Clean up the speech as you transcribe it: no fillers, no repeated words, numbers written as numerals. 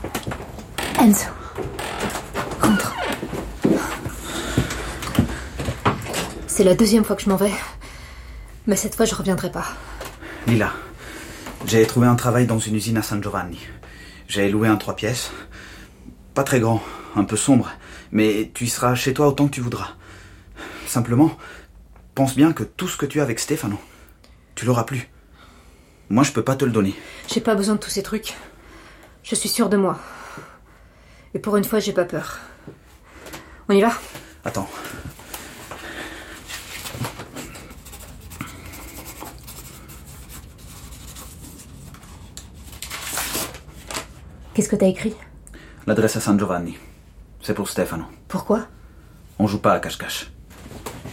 Enzo, rentre. C'est la deuxième fois que je m'en vais. Mais cette fois, je reviendrai pas. Lila, j'ai trouvé un travail dans une usine à San Giovanni. J'ai loué un 3 pièces. Pas très grand, un peu sombre, mais tu y seras chez toi autant que tu voudras. Simplement, pense bien que tout ce que tu as avec Stefano, tu l'auras plus. Moi, je peux pas te le donner. J'ai pas besoin de tous ces trucs. Je suis sûre de moi. Et pour une fois, j'ai pas peur. On y va ? Attends. Qu'est-ce que t'as écrit ? L'adresse à San Giovanni. C'est pour Stefano. Pourquoi ? On joue pas à cache-cache.